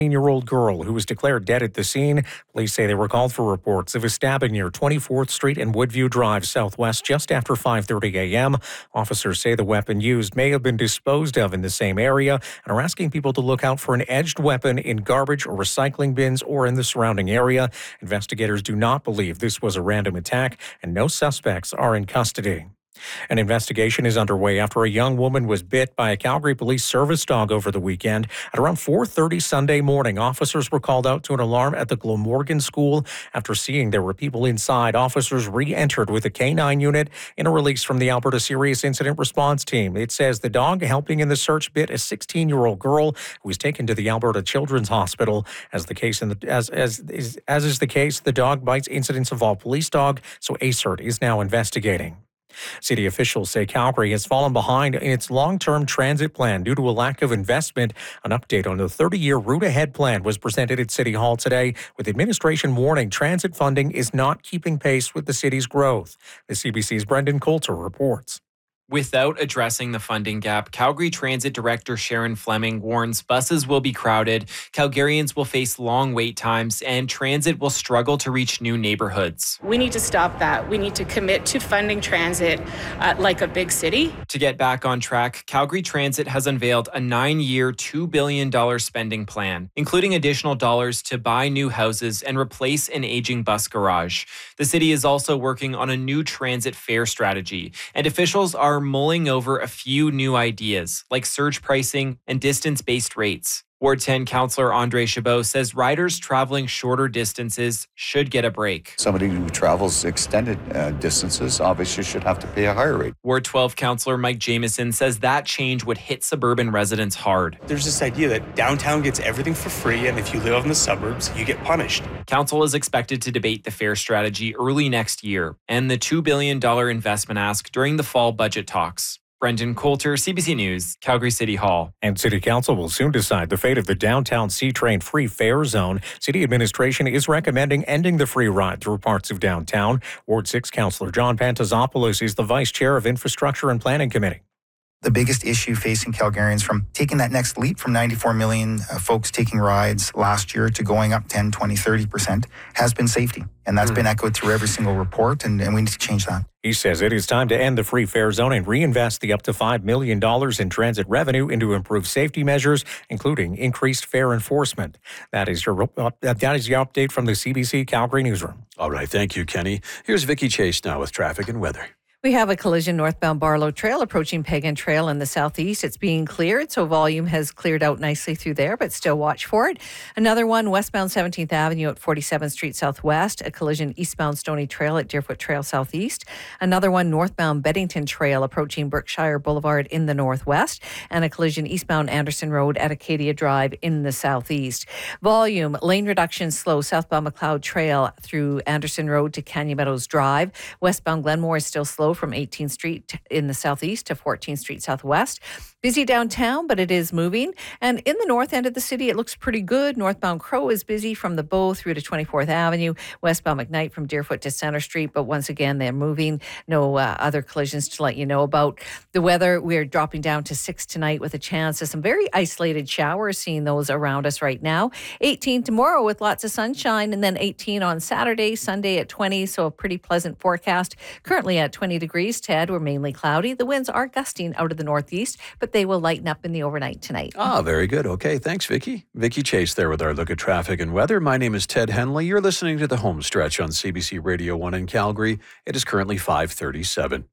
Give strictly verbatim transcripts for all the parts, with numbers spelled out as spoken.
year-old girl who was declared dead at the scene. Police say they were called for reports of a stabbing near twenty-fourth Street and Woodview Drive Southwest just after five thirty a.m. Officers say the weapon used may have been disposed of in the same area and are asking people to look out for an edged weapon in garbage or recycling bins or in the surrounding area. Investigators do not believe this was a random attack, and no suspects are in custody. An investigation is underway after a young woman was bit by a Calgary Police Service dog over the weekend. At around four thirty Sunday morning, officers were called out to an alarm at the Glamorgan School. After seeing there were people inside, officers re-entered with a K nine unit. In a release from the Alberta Serious Incident Response Team, it says the dog helping in the search bit a sixteen-year-old girl who was taken to the Alberta Children's Hospital. As the case in the as as is, as is the case, the dog bites incidents involve police dog, so A C E R T is now investigating. City officials say Calgary has fallen behind in its long-term transit plan due to a lack of investment. An update on the thirty-year route ahead plan was presented at City Hall today, with administration warning transit funding is not keeping pace with the city's growth. The C B C's Brendan Coulter reports. Without addressing the funding gap, Calgary Transit Director Sharon Fleming warns buses will be crowded, Calgarians will face long wait times, and transit will struggle to reach new neighborhoods. We need to stop that. We need to commit to funding transit uh, like a big city. To get back on track, Calgary Transit has unveiled a nine-year, two billion dollars spending plan, including additional dollars to buy new houses and replace an aging bus garage. The city is also working on a new transit fare strategy, and officials are mulling over a few new ideas, like surge pricing and distance-based rates. Ward ten Councillor Andre Chabot says riders traveling shorter distances should get a break. Somebody who travels extended uh, distances obviously should have to pay a higher rate. Ward twelve Councillor Mike Jamieson says that change would hit suburban residents hard. There's this idea that downtown gets everything for free, and if you live in the suburbs, you get punished. Council is expected to debate the fare strategy early next year and the two billion dollars investment ask during the fall budget talks. Brendan Coulter, C B C News, Calgary City Hall. And City Council will soon decide the fate of the downtown C-Train free fare zone. City administration is recommending ending the free ride through parts of downtown. Ward six Councillor John Pantazopoulos is the Vice Chair of Infrastructure and Planning Committee. The biggest issue facing Calgarians from taking that next leap from ninety-four million uh, folks taking rides last year to going up ten, twenty, thirty percent has been safety. And that's mm. been echoed through every single report, and, and we need to change that. He says it is time to end the free fare zone and reinvest the up to five million dollars in transit revenue into improved safety measures, including increased fare enforcement. That is your uh, that is your update from the C B C Calgary Newsroom. All right, thank you, Kenny. Here's Vicky Chase now with traffic and weather. We have a collision northbound Barlow Trail approaching Pagan Trail in the southeast. It's being cleared, so volume has cleared out nicely through there, but still watch for it. Another one westbound seventeenth Avenue at forty-seventh Street Southwest, a collision eastbound Stony Trail at Deerfoot Trail Southeast. Another one northbound Beddington Trail approaching Berkshire Boulevard in the northwest, and a collision eastbound Anderson Road at Acadia Drive in the southeast. Volume, lane reduction slow southbound McLeod Trail through Anderson Road to Canyon Meadows Drive. Westbound Glenmore is still slow from eighteenth Street in the southeast to fourteenth Street Southwest. Busy downtown, but it is moving. And in the north end of the city, it looks pretty good. Northbound Crow is busy from the Bow through to twenty-fourth Avenue. Westbound McKnight from Deerfoot to Center Street. But once again, they're moving. No uh, other collisions to let you know about. The weather, we're dropping down to six tonight with a chance of some very isolated showers. Seeing those around us right now. eighteen tomorrow with lots of sunshine, and then eighteen on Saturday, Sunday at twenty. So a pretty pleasant forecast. Currently at twenty degrees, Ted. We're mainly cloudy. The winds are gusting out of the northeast, but they will lighten up in the overnight tonight. Ah, very good. Okay, thanks, Vicky. Vicky Chase there with our look at traffic and weather. My name is Ted Henley. You're listening to The Home Stretch on C B C Radio one in Calgary. It is currently five thirty-seven.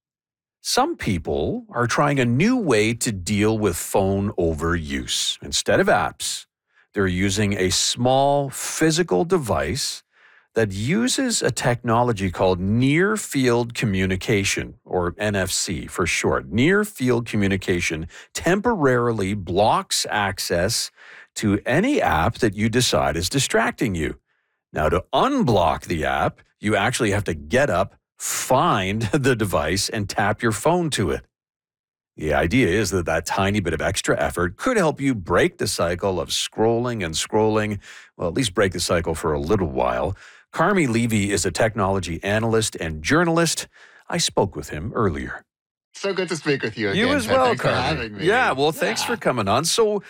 Some people are trying a new way to deal with phone overuse. Instead of apps, they're using a small physical device that uses a technology called Near Field Communication, or N F C for short. Near Field Communication temporarily blocks access to any app that you decide is distracting you. Now, to unblock the app, you actually have to get up, find the device, and tap your phone to it. The idea is that that tiny bit of extra effort could help you break the cycle of scrolling and scrolling, well, at least break the cycle for a little while. Carmi Levy is a technology analyst and journalist. I spoke with him earlier. So good to speak with you again. You as well, Thanks Carmi. for having me. Yeah, well, thanks yeah. for coming on. So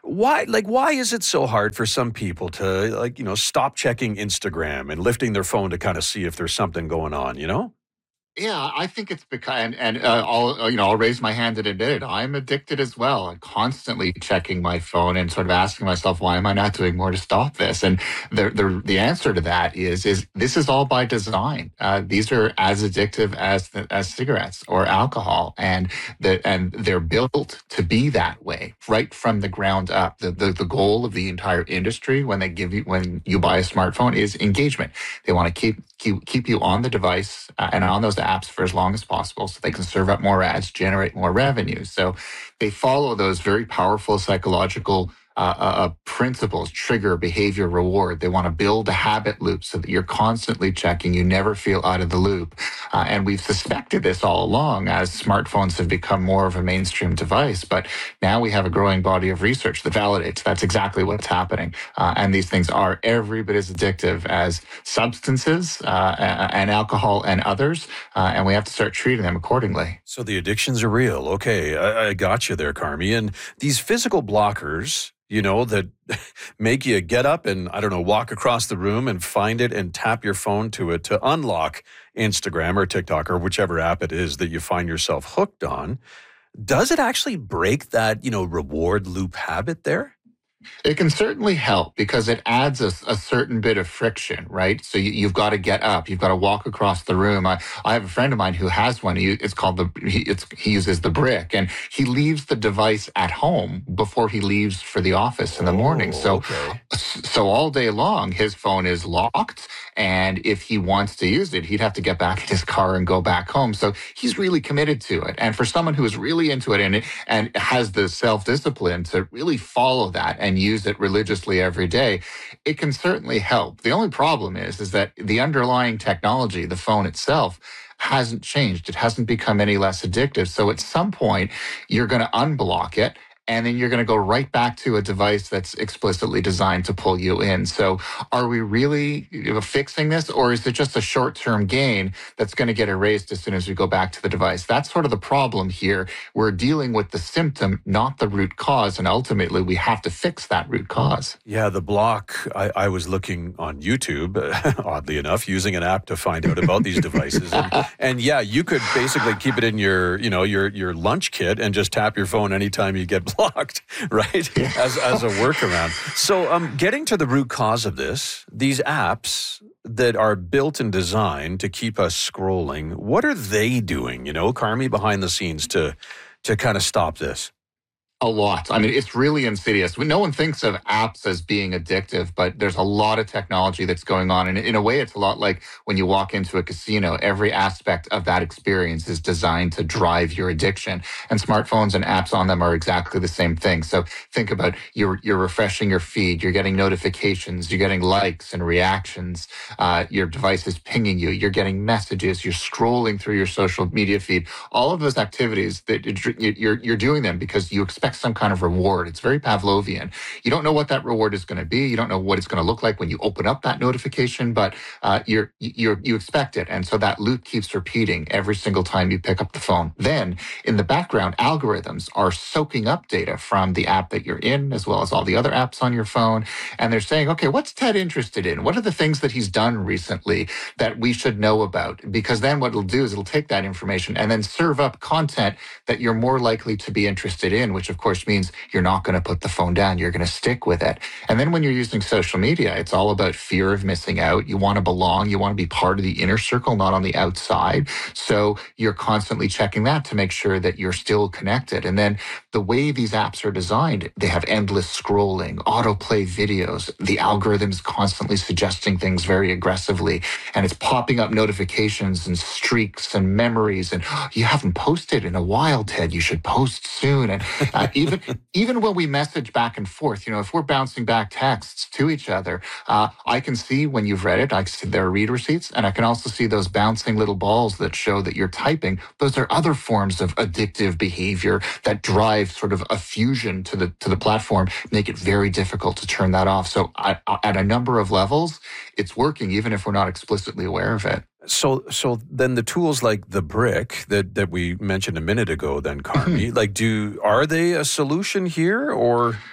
Why, like, why is it so hard for some people to, like, you know, stop checking Instagram and lifting their phone to kind of see if there's something going on, you know? Yeah, I think it's because, and, and uh, I'll uh, you know I'll raise my hand and admit it. I'm addicted as well. I'm constantly checking my phone and sort of asking myself, why am I not doing more to stop this? And the the, the answer to that is is this is all by design. Uh, these are as addictive as the, as cigarettes or alcohol, and the and they're built to be that way right from the ground up. The the, the goal of the entire industry when they give you when you buy a smartphone is engagement. They want to keep keep keep you on the device uh, and on those apps for as long as possible so they can serve up more ads, generate more revenue. So they follow those very powerful psychological uh, uh, principles, trigger, behavior, reward. They want to build a habit loop so that you're constantly checking, you never feel out of the loop. Uh, and we've suspected this all along as smartphones have become more of a mainstream device. But now we have a growing body of research that validates that's exactly what's happening. Uh, and these things are every bit as addictive as substances uh, and alcohol and others. Uh, and we have to start treating them accordingly. So the addictions are real. Okay, I, I got you there, Carmi. And these physical blockers, you know, that make you get up and, I don't know, walk across the room and find it and tap your phone to it to unlock Instagram or TikTok or whichever app it is that you find yourself hooked on. Does it actually break that, you know, reward loop habit there? It can certainly help because it adds a, a certain bit of friction, right? So you, you've got to get up, you've got to walk across the room. I, I have a friend of mine who has one. He, it's called the. He, it's, he uses the Brick, and he leaves the device at home before he leaves for the office in the morning. So, okay. so all day long, his phone is locked, and if he wants to use it, he'd have to get back in his car and go back home. So he's really committed to it. And for someone who is really into it and and has the self-discipline to really follow that and use it religiously every day, it can certainly help. The only problem is, is that the underlying technology, the phone itself, hasn't changed. It hasn't become any less addictive. So at some point, you're going to unblock it, and then you're going to go right back to a device that's explicitly designed to pull you in. So are we really fixing this, or is it just a short-term gain that's going to get erased as soon as we go back to the device? That's sort of the problem here. We're dealing with the symptom, not the root cause, and ultimately we have to fix that root cause. Yeah, the block, I, I was looking on YouTube, oddly enough, using an app to find out about these devices. And, and yeah, you could basically keep it in your, you know, your, your lunch kit and just tap your phone anytime you get blocked, right? As as a workaround. So um, getting to the root cause of this, these apps that are built and designed to keep us scrolling, what are they doing, you know, Carmi, behind the scenes to to kind of stop this? A lot. I mean, it's really insidious. No one thinks of apps as being addictive, but there's a lot of technology that's going on. And in a way, it's a lot like when you walk into a casino. Every aspect of that experience is designed to drive your addiction. And smartphones and apps on them are exactly the same thing. So think about you're, you're refreshing your feed. You're getting notifications. You're getting likes and reactions. Uh, your device is pinging you. You're getting messages. You're scrolling through your social media feed. All of those activities, that you're, you're doing them because you expect some kind of reward. It's very Pavlovian. You don't know what that reward is going to be. You don't know what it's going to look like when you open up that notification, but uh, you're, you're, you expect it. And so that loop keeps repeating every single time you pick up the phone. Then in the background, algorithms are soaking up data from the app that you're in, as well as all the other apps on your phone. And they're saying, okay, what's Ted interested in? What are the things that he's done recently that we should know about? Because then what it'll do is it'll take that information and then serve up content that you're more likely to be interested in, which of course means you're not going to put the phone down. You're going to stick with it. And then when you're using social media, it's all about fear of missing out. You want to belong. You want to be part of the inner circle, not on the outside. So you're constantly checking that to make sure that you're still connected. And then the way these apps are designed, they have endless scrolling, autoplay videos. The algorithm's constantly suggesting things very aggressively. And it's popping up notifications and streaks and memories. And oh, you haven't posted in a while, Ted. You should post soon. And uh, even even when we message back and forth, you know, if we're bouncing back texts to each other, uh, I can see when you've read it. I can see there are read receipts, and I can also see those bouncing little balls that show that you're typing. Those are other forms of addictive behavior that drive sort of a fusion to the to the platform, make it very difficult to turn that off. So I, at a number of levels, it's working, even if we're not explicitly aware of it. So, so then the tools like the Brick that, that we mentioned a minute ago, then Carmi, like, do are they a solution here, or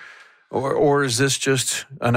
Or, or is this just another